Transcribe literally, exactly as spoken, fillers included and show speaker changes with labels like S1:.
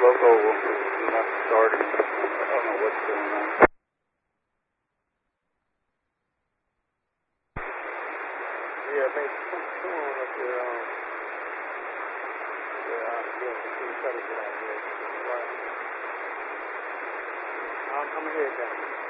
S1: loco is not starting. I don't know what's going on.
S2: Yeah, maybe come, come on up there. Um, yeah, uh, yeah, try to get out there. Right. I'm, I'm ahead down.